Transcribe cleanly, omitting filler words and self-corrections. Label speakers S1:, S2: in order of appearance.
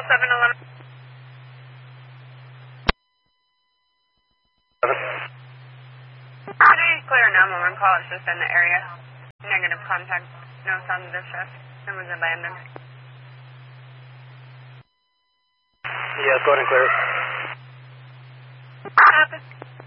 S1: 711. Pretty clear 911 call. It's just in the area. Negative contact. No sound of distress. It was abandoned.
S2: Yeah, go ahead and clear it.
S1: Copy.